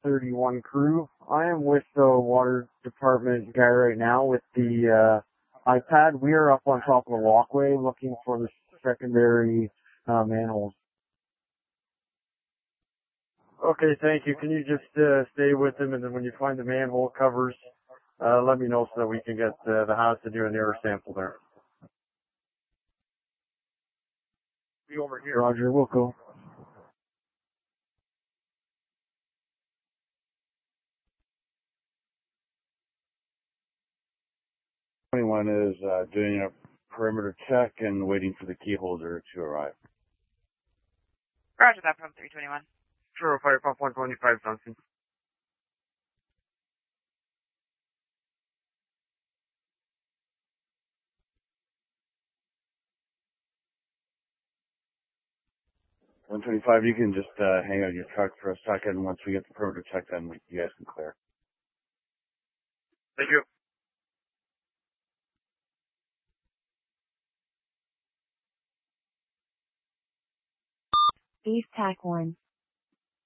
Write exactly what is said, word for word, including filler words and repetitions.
thirty-one crew. I am with the water department guy right now with the uh, iPad. We are up on top of the walkway looking for the secondary uh, manholes. Okay, thank you. Can you just uh, stay with him, and then when you find the manhole covers, uh, let me know so that we can get uh, the house to do an air sample there. Be over here. Roger, we'll go. twenty-one is uh, doing a perimeter check and waiting for the key holder to arrive. Roger that from three twenty-one. Sure, fire pump one twenty-five, Johnson. one twenty-five, you can just uh, hang out your truck for a second. Once we get the perimeter check done, we, you guys can clear. Thank you. East Tac one.